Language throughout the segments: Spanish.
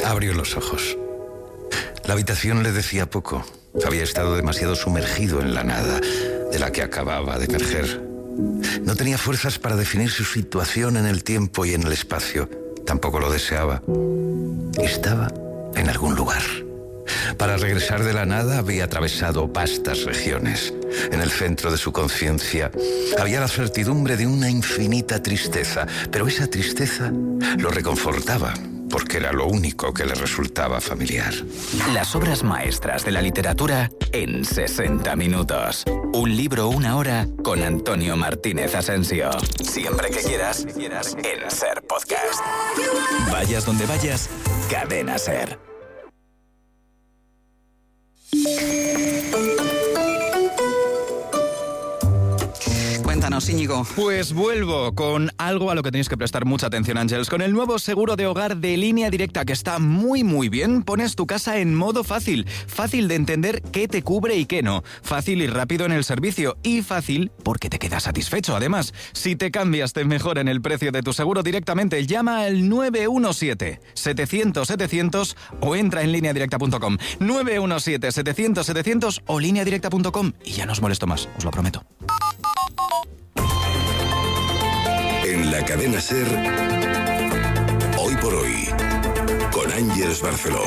Abrió los ojos. La habitación le decía poco. Había estado demasiado sumergido en la nada de la que acababa de emerger. No tenía fuerzas para definir su situación en el tiempo y en el espacio. Tampoco lo deseaba. Estaba en algún lugar. Para regresar de la nada había atravesado vastas regiones. En el centro de su conciencia había la certidumbre de una infinita tristeza, pero esa tristeza lo reconfortaba, porque era lo único que le resultaba familiar. Las obras maestras de la literatura en 60 minutos. Un libro, una hora, con Antonio Martínez Asensio. Siempre que quieras, en SER Podcast. Vayas donde vayas, Cadena SER. Cuéntanos, Íñigo. Pues vuelvo con algo a lo que tenéis que prestar mucha atención, Ángels. Con el nuevo seguro de hogar de Línea Directa, que está muy bien, pones tu casa en modo fácil. Fácil de entender qué te cubre y qué no. Fácil y rápido en el servicio. Y fácil porque te quedas satisfecho. Además, si te cambias, te mejoran el precio de tu seguro directamente. Llama al 917-700-700 o entra en lineadirecta.com. 917-700-700 o lineadirecta.com. Y ya no os molesto más, os lo prometo. En la cadena SER, Hoy por Hoy, con Ángels Barceló.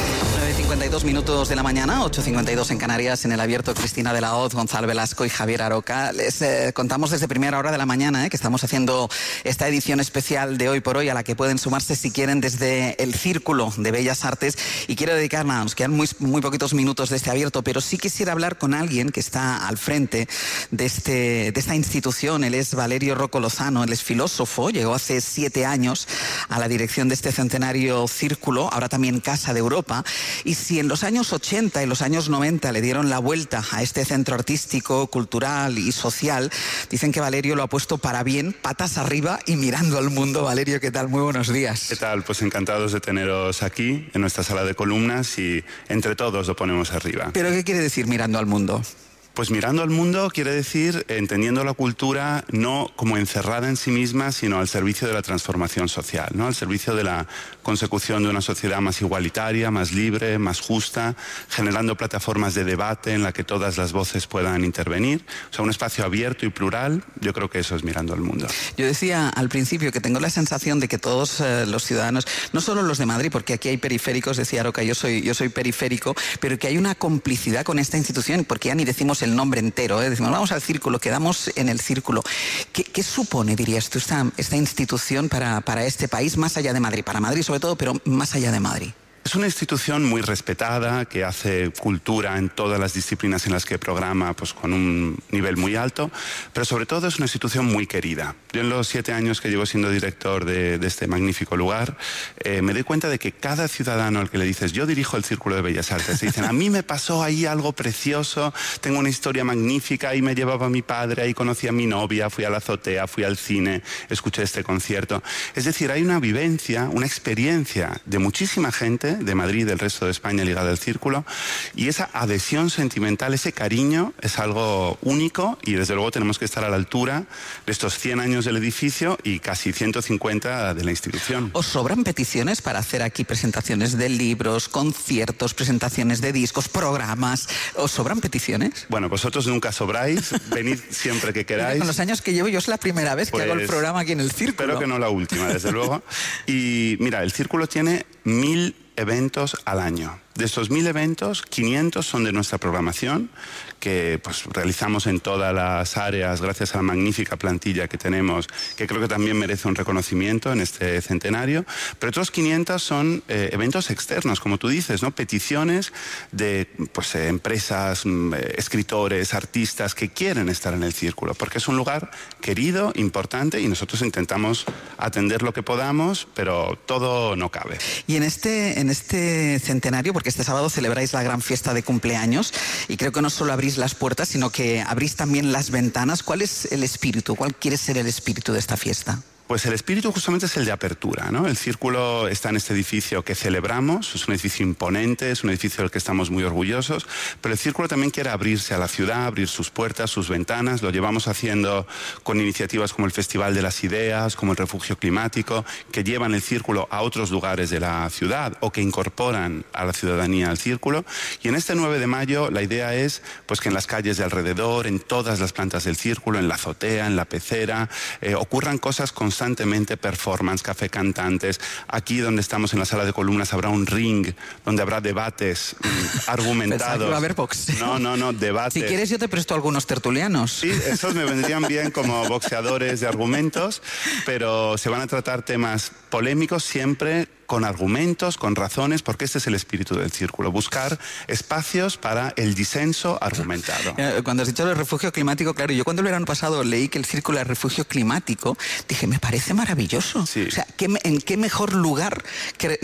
9:52 minutos de la mañana, 8:52 en Canarias, en el abierto Cristina de la Hoz, Gonzalo Velasco y Javier Aroca. Les contamos desde primera hora de la mañana que estamos haciendo esta edición especial de Hoy por Hoy, a la que pueden sumarse si quieren desde el Círculo de Bellas Artes. Y quiero dedicar, nada, nos quedan muy poquitos minutos de este abierto, pero sí quisiera hablar con alguien que está al frente de esta institución. Él es Valerio Rocco Lozano, él es filósofo, llegó hace 7 años a la dirección de este centenario Círculo, ahora también Casa de Europa. Y si en los años 80 y los años 90 le dieron la vuelta a este centro artístico, cultural y social, dicen que Valerio lo ha puesto para bien, patas arriba y mirando al mundo. Valerio, ¿qué tal? Muy buenos días. ¿Qué tal? Pues encantados de teneros aquí, en nuestra sala de columnas, y entre todos lo ponemos arriba. ¿Pero qué quiere decir mirando al mundo? Pues mirando al mundo quiere decir entendiendo la cultura no como encerrada en sí misma, sino al servicio de la transformación social, ¿no? Al servicio de la consecución de una sociedad más igualitaria, más libre, más justa, generando plataformas de debate en la que todas las voces puedan intervenir. O sea, un espacio abierto y plural. Yo creo que eso es mirando al mundo. Yo decía al principio que tengo la sensación de que todos los ciudadanos, no solo los de Madrid, porque aquí hay periféricos, decía Aroca, yo soy periférico, pero que hay una complicidad con esta institución, porque ya ni decimos el nombre entero, decimos vamos al Círculo, quedamos en el Círculo. ¿Qué supone, dirías tú, esta institución para este país, más allá de Madrid? Para Madrid sobre todo, pero más allá de Madrid. Es una institución muy respetada, que hace cultura en todas las disciplinas en las que programa, pues con un nivel muy alto, pero sobre todo es una institución muy querida. Yo en los 7 años que llevo siendo director de este magnífico lugar, me doy cuenta de que cada ciudadano al que le dices, yo dirijo el Círculo de Bellas Artes, te dicen, a mí me pasó ahí algo precioso, tengo una historia magnífica, ahí me llevaba mi padre, ahí conocí a mi novia, fui a la azotea, fui al cine, escuché este concierto. Es decir, hay una vivencia, una experiencia de muchísima gente, de Madrid, del resto de España, ligada al Círculo, y esa adhesión sentimental, ese cariño es algo único, y desde luego tenemos que estar a la altura de estos 100 años del edificio y casi 150 de la institución. ¿Os sobran peticiones para hacer aquí presentaciones de libros, conciertos, presentaciones de discos, programas? ¿Os sobran peticiones? Bueno, vosotros nunca sobráis, venid siempre que queráis. Con los años que llevo yo es la primera vez que hago el programa aquí en el Círculo. Espero que no la última, desde luego. Y mira, el Círculo tiene 1000 eventos al año. De estos 1000 eventos, 500 son de nuestra programación, que pues realizamos en todas las áreas gracias a la magnífica plantilla que tenemos, que creo que también merece un reconocimiento en este centenario. Pero otros 500 son eventos externos, como tú dices, ¿no? Peticiones de pues, empresas, escritores, artistas que quieren estar en el Círculo, porque es un lugar querido, importante, y nosotros intentamos atender lo que podamos, pero todo no cabe. Y en este centenario, porque este sábado celebráis la gran fiesta de cumpleaños, y creo que no solo abrís las puertas, sino que abrís también las ventanas. ¿Cuál es el espíritu? ¿Cuál quiere ser el espíritu de esta fiesta? Pues el espíritu justamente es el de apertura, ¿no? El Círculo está en este edificio que celebramos, es un edificio imponente, es un edificio del que estamos muy orgullosos, pero el Círculo también quiere abrirse a la ciudad, abrir sus puertas, sus ventanas. Lo llevamos haciendo con iniciativas como el Festival de las Ideas, como el Refugio Climático, que llevan el Círculo a otros lugares de la ciudad o que incorporan a la ciudadanía al Círculo. Y en este 9 de mayo la idea es pues, que en las calles de alrededor, en todas las plantas del Círculo, en la azotea, en la pecera, ocurran cosas constantemente, performance, café cantantes. Aquí donde estamos en la sala de columnas habrá un ring donde habrá debates argumentados. Pensaba que iba a haber boxeo. No, debates. Si quieres yo te presto algunos tertulianos. Sí, esos me vendrían bien como boxeadores de argumentos, pero se van a tratar temas polémicos siempre con argumentos, con razones, porque este es el espíritu del Círculo, buscar espacios para el disenso argumentado. Cuando has dicho el refugio climático, claro, yo cuando el verano pasado leí que el Círculo es refugio climático, dije, me parece maravilloso. Sí. O sea, ¿en qué mejor lugar que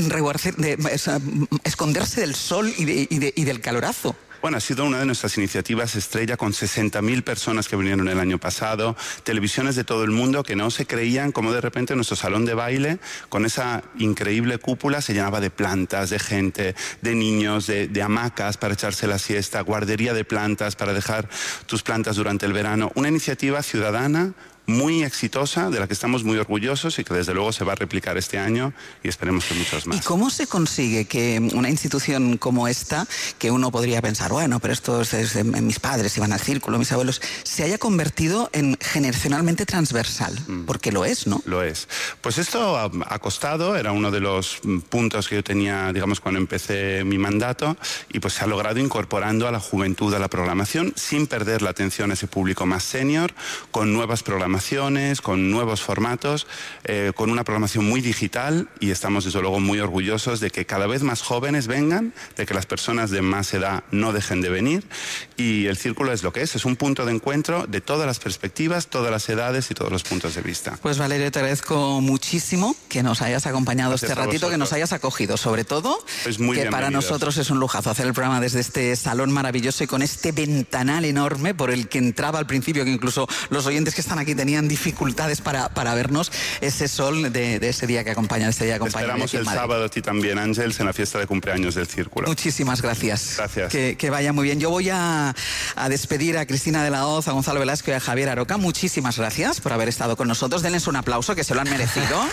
esconderse del sol y del calorazo? Bueno, ha sido una de nuestras iniciativas estrella con 60.000 personas que vinieron el año pasado, televisiones de todo el mundo que no se creían cómo de repente nuestro salón de baile, con esa increíble cúpula, se llenaba de plantas, de gente, de niños, de hamacas para echarse la siesta, guardería de plantas para dejar tus plantas durante el verano. Una iniciativa ciudadana muy exitosa, de la que estamos muy orgullosos y que desde luego se va a replicar este año y esperemos que muchos más. ¿Y cómo se consigue que una institución como esta, que uno podría pensar, bueno, pero esto es mis padres iban al Círculo, mis abuelos, se haya convertido en generacionalmente transversal? Porque lo es, ¿no? Lo es. Pues esto ha costado, era uno de los puntos que yo tenía, digamos, cuando empecé mi mandato, y pues se ha logrado incorporando a la juventud a la programación sin perder la atención a ese público más senior, con nuevas programaciones, con nuevos formatos, con una programación muy digital, y estamos desde luego muy orgullosos de que cada vez más jóvenes vengan, de que las personas de más edad no dejen de venir, y el Círculo es lo que es un punto de encuentro de todas las perspectivas, todas las edades y todos los puntos de vista. Pues Valerio, te agradezco muchísimo que nos hayas acompañado este ratito, que nos hayas acogido, sobre todo, pues muy que para nosotros es un lujazo hacer el programa desde este salón maravilloso y con este ventanal enorme por el que entraba al principio, que incluso los oyentes que están aquí tenían dificultades para vernos, ese sol de ese día que acompaña, Esperamos el sábado a ti también, Ángeles, en la fiesta de cumpleaños del Círculo. Muchísimas gracias. Gracias. Que vaya muy bien. Yo voy a despedir a Cristina de la Hoz, a Gonzalo Velasco y a Javier Aroca. Muchísimas gracias por haber estado con nosotros. Denles un aplauso, que se lo han merecido,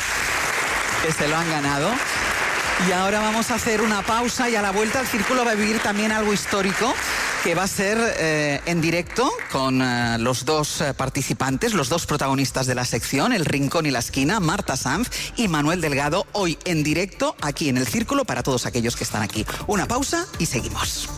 que se lo han ganado. Y ahora vamos a hacer una pausa y a la vuelta el Círculo va a vivir también algo histórico, que va a ser en directo con los dos participantes, los dos protagonistas de la sección, El Rincón y la Esquina, Marta Sanz y Manuel Delgado, hoy en directo aquí en el Círculo para todos aquellos que están aquí. Una pausa y seguimos.